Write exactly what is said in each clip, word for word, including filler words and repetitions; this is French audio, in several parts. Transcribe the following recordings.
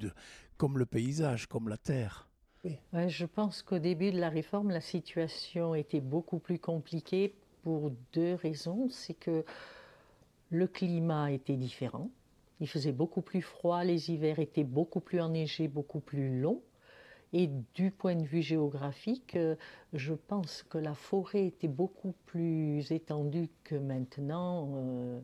inquiétudes, comme le paysage, comme la terre. Oui. Ouais, je pense qu'au début de la réforme, la situation était beaucoup plus compliquée pour deux raisons. C'est que le climat était différent. Il faisait beaucoup plus froid, les hivers étaient beaucoup plus enneigés, beaucoup plus longs. Et du point de vue géographique, je pense que la forêt était beaucoup plus étendue que maintenant. Euh,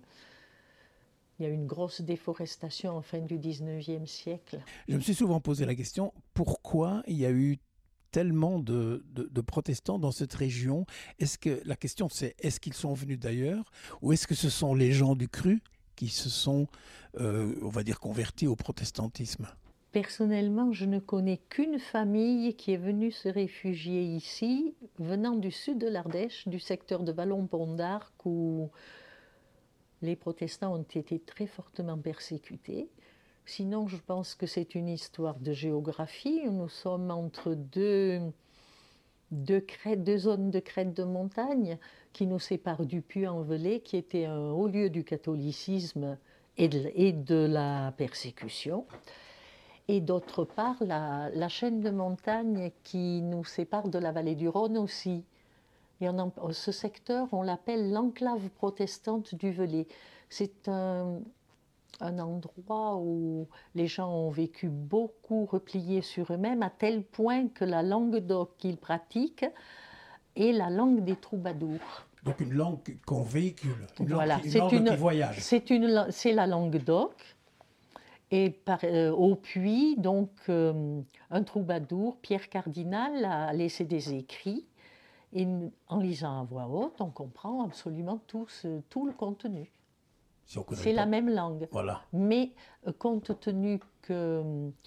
il y a eu une grosse déforestation en fin du dix-neuvième siècle. Je me suis souvent posé la question, pourquoi il y a eu tellement de, de, de protestants dans cette région? Est-ce que la question c'est, est-ce qu'ils sont venus d'ailleurs, ou est-ce que ce sont les gens du cru qui se sont, euh, on va dire, convertis au protestantisme? Personnellement, je ne connais qu'une famille qui est venue se réfugier ici, venant du sud de l'Ardèche, du secteur de Vallon-Pont d'Arc, où les protestants ont été très fortement persécutés. Sinon, je pense que c'est une histoire de géographie. Nous sommes entre deux, deux, crêtes, deux zones de crêtes de montagne qui nous séparent du Puy-en-Velay, qui était un haut lieu du catholicisme et de, et de la persécution. Et d'autre part, la, la chaîne de montagnes qui nous sépare de la vallée du Rhône aussi. Et on en, ce secteur, on l'appelle l'enclave protestante du Velay. C'est un, un endroit où les gens ont vécu beaucoup repliés sur eux-mêmes, à tel point que la langue d'oc qu'ils pratiquent est la langue des troubadours. Donc une langue qu'on véhicule, une voilà. langue, une langue une, qui voyage. C'est, une, c'est la langue d'oc. Et par, euh, au Puy, donc, euh, un troubadour, Pierre Cardinal, a laissé des écrits. Et en lisant à voix haute, on comprend absolument tout, ce, tout le contenu. Si c'est la même langue. Voilà. Mais euh, compte tenu que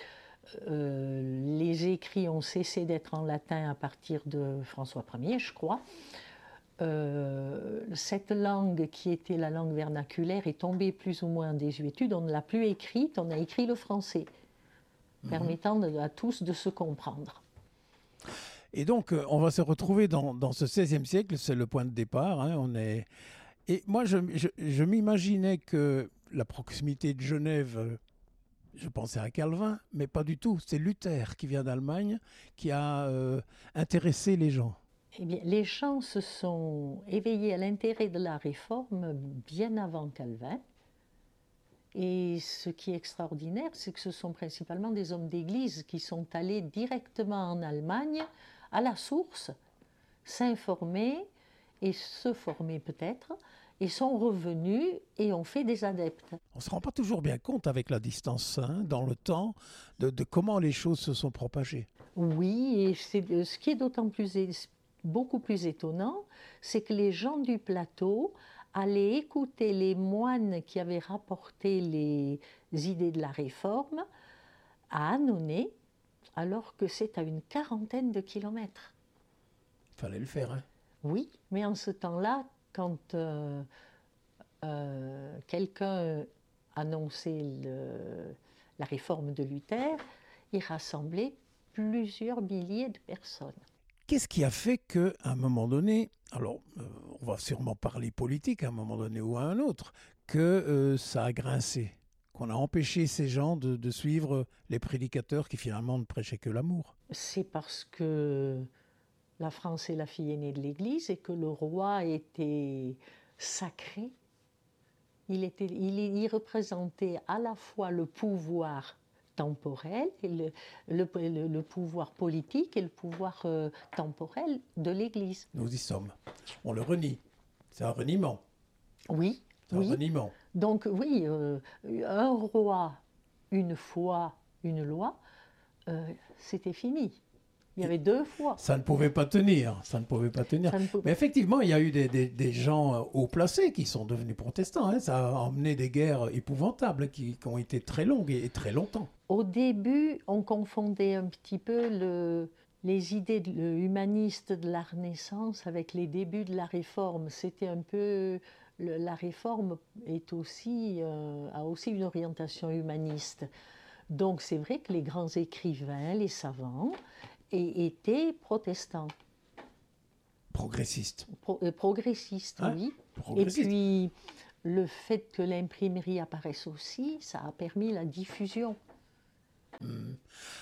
euh, les écrits ont cessé d'être en latin à partir de François Ier, je crois, Euh, cette langue qui était la langue vernaculaire est tombée plus ou moins en désuétude. On ne l'a plus écrite, on a écrit le français, mmh. permettant de, à tous de se comprendre. Et donc, on va se retrouver dans, dans ce seizième siècle, c'est le point de départ. Hein, on est... Et moi, je, je, je m'imaginais que la proximité de Genève, je pensais à Calvin, mais pas du tout. C'est Luther qui vient d'Allemagne, qui a euh, intéressé les gens. Eh bien, les gens se sont éveillés à l'intérêt de la réforme bien avant Calvin. Et ce qui est extraordinaire, c'est que ce sont principalement des hommes d'église qui sont allés directement en Allemagne, à la source, s'informer et se former peut-être, et sont revenus et ont fait des adeptes. On ne se rend pas toujours bien compte avec la distance, hein, dans le temps, de, de comment les choses se sont propagées. Oui, et c'est, ce qui est d'autant plus... beaucoup plus étonnant, c'est que les gens du plateau allaient écouter les moines qui avaient rapporté les idées de la réforme à Annonay, alors que c'est à une quarantaine de kilomètres. Il fallait le faire, hein? Oui, mais en ce temps-là, quand euh, euh, quelqu'un annonçait le, la réforme de Luther, il rassemblait plusieurs milliers de personnes. Qu'est-ce qui a fait qu'à un moment donné, alors euh, on va sûrement parler politique à un moment donné ou à un autre, que euh, ça a grincé, qu'on a empêché ces gens de, de suivre les prédicateurs qui finalement ne prêchaient que l'amour? C'est parce que la France est la fille aînée de l'Église et que le roi était sacré. Il, était, il, il représentait à la fois le pouvoir temporel, et le, le, le, le pouvoir politique et le pouvoir euh, temporel de l'Église. Nous y sommes. On le renie. C'est un reniement. Oui. C'est oui. un reniement. Donc oui, euh, un roi, une foi, une loi, euh, c'était fini. Il y avait deux fois. Ça ne pouvait pas tenir. Ça ne pouvait pas tenir. Pouvait... Mais effectivement, il y a eu des, des, des gens haut placés qui sont devenus protestants. Hein. Ça a emmené des guerres épouvantables qui, qui ont été très longues et, et très longtemps. Au début, on confondait un petit peu le, les idées de, le, humanistes de la Renaissance avec les débuts de la Réforme. C'était un peu... Le, la Réforme est aussi, euh, a aussi une orientation humaniste. Donc c'est vrai que les grands écrivains, les savants, et étaient protestants. Progressistes. Pro, euh, progressistes, hein? Oui. Progressistes. Et puis, le fait que l'imprimerie apparaisse aussi, ça a permis la diffusion. Mmh.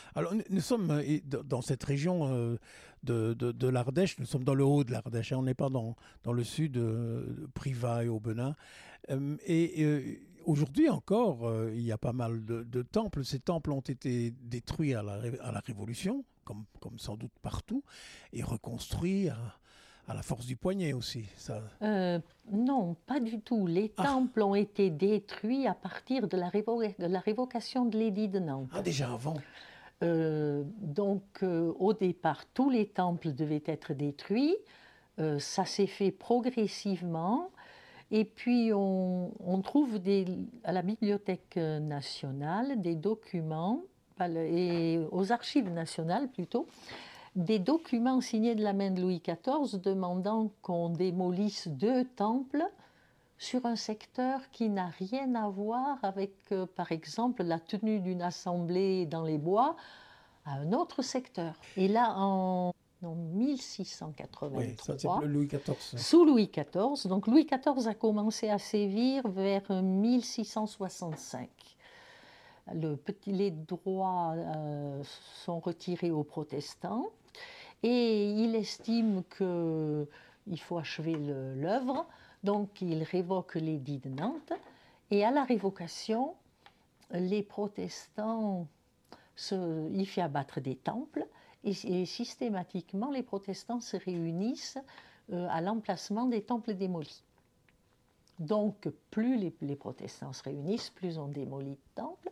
Alors, nous, nous sommes euh, et dans dans cette région euh, de, de- de l'Ardèche, nous sommes dans le haut de l'Ardèche, hein, on n'est pas dans, dans le sud, euh, Privas et Aubenas. Euh, et euh, aujourd'hui encore, euh, il y a pas mal de, de temples. Ces temples ont été détruits à la, Ré- à la Révolution, comme, comme sans doute partout, et reconstruits à, à la force du poignet aussi. Ça... Euh, non, pas du tout. Les Ah, temples ont été détruits à partir de la, révo- de la révocation de l'édit de ah, Nantes. déjà avant. Euh, donc, euh, au départ, tous les temples devaient être détruits. Euh, ça s'est fait progressivement. Et puis, on, on trouve des- à la Bibliothèque nationale des documents, pas le- et aux archives nationales plutôt, des documents signés de la main de Louis quatorze demandant qu'on démolisse deux temples sur un secteur qui n'a rien à voir avec, euh, par exemple, la tenue d'une assemblée dans les bois à un autre secteur. Et là, en, en Oui, ça c'est mille six cent quatre-vingt-trois, le Louis quatorze. sous Louis quatorze, donc Louis quatorze a commencé à sévir vers mille six cent soixante-cinq. Le petit, les droits euh, sont retirés aux protestants et il estime qu'il faut achever l'œuvre, donc il révoque l'édit de Nantes. Et à la révocation, les protestants, se, il fait abattre des temples et, et systématiquement les protestants se réunissent euh, à l'emplacement des temples démolis. Donc plus les, les protestants se réunissent, plus on démolit de temples.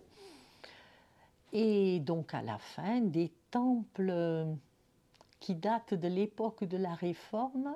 Et donc à la fin, des temples qui datent de l'époque de la Réforme,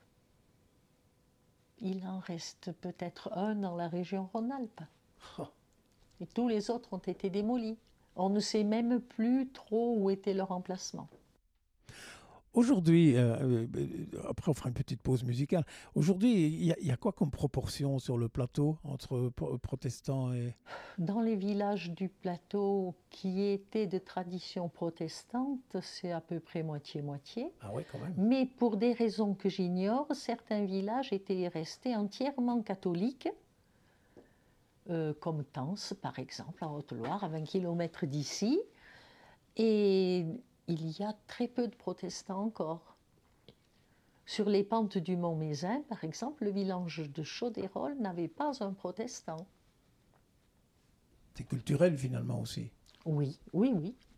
il en reste peut-être un dans la région Rhône-Alpes. Et tous les autres ont été démolis. On ne sait même plus trop où était leur emplacement. Aujourd'hui, euh, euh, après on fera une petite pause musicale. Aujourd'hui, il y, a- il y a quoi comme proportion sur le plateau entre pro- protestants et... Dans les villages du plateau qui étaient de tradition protestante, c'est à peu près moitié-moitié. Ah ouais, quand même. Mais pour des raisons que j'ignore, certains villages étaient restés entièrement catholiques, euh, comme Tence par exemple, en Haute-Loire, à vingt kilomètres d'ici. Et il y a très peu de protestants encore. Sur les pentes du Mont Mézin, par exemple, le village de Chaudérolles n'avait pas un protestant. C'est culturel finalement aussi. Oui, oui, oui.